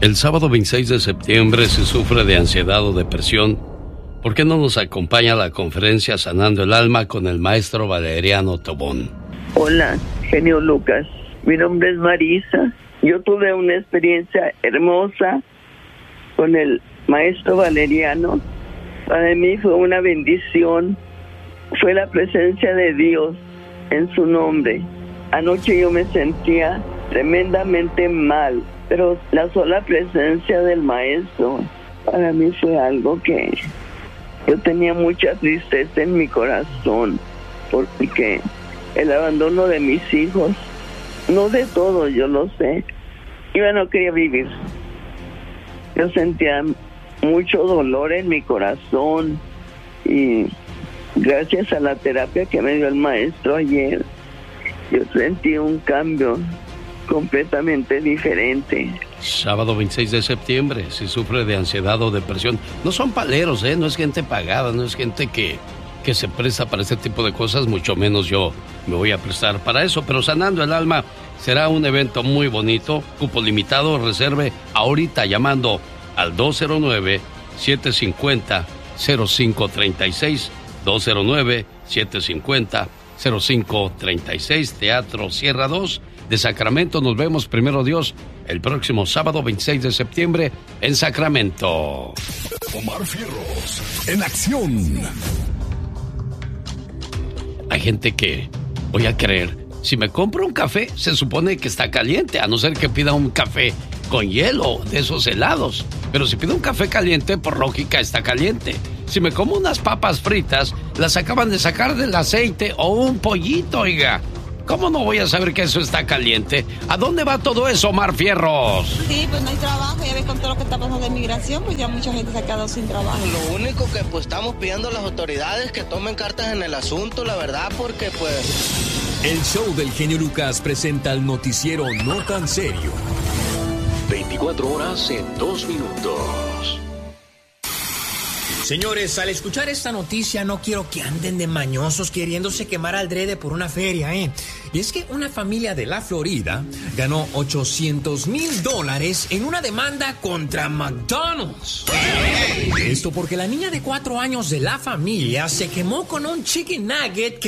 El sábado 26 de septiembre, si sufre de ansiedad o depresión, ¿por qué no nos acompaña a la conferencia Sanando el Alma con el maestro Valeriano Tobón? Hola, genio Lucas. Mi nombre es Marisa. Yo tuve una experiencia hermosa con el maestro Valeriano. Para mí fue una bendición. Fue la presencia de Dios en su nombre. Anoche yo me sentía tremendamente mal, pero la sola presencia del maestro para mí fue algo que yo tenía mucha tristeza en mi corazón, porque el abandono de mis hijos, no de todo, yo lo sé, yo no quería vivir. Yo sentía mucho dolor en mi corazón y gracias a la terapia que me dio el maestro ayer, yo sentí un cambio completamente diferente. Sábado 26 de septiembre, si sufre de ansiedad o depresión. No son paleros, no es gente pagada, no es gente que se presta para este tipo de cosas, mucho menos yo me voy a prestar para eso. Pero Sanando el Alma será un evento muy bonito, cupo limitado, reserve ahorita llamando al 209-750-0536, 209-750-0536, Teatro Sierra 2 de Sacramento. Nos vemos, primero Dios, el próximo sábado 26 de septiembre en Sacramento. Omar Fierros, en acción. Hay gente que, voy a creer, si me compro un café, se supone que está caliente, a no ser que pida un café con hielo, de esos helados. Pero si pido un café caliente, por lógica está caliente. Si me como unas papas fritas, las acaban de sacar del aceite, o un pollito, oiga. ¿Cómo no voy a saber que eso está caliente? ¿A dónde va todo eso, Omar Fierros? Sí, pues no hay trabajo, ya ves con todo lo que está pasando de inmigración, pues ya mucha gente se ha quedado sin trabajo. Lo único que pues estamos pidiendo a las autoridades que tomen cartas en el asunto, la verdad, porque pues... El show del genio Lucas presenta el noticiero No Tan Serio. 24 horas en 2 minutos. Señores, al escuchar esta noticia no quiero que anden de mañosos queriéndose quemar al drede por una feria, Y es que una familia de la Florida ganó $800,000 en una demanda contra McDonald's. Esto porque la niña de 4 años de la familia se quemó con un chicken nugget que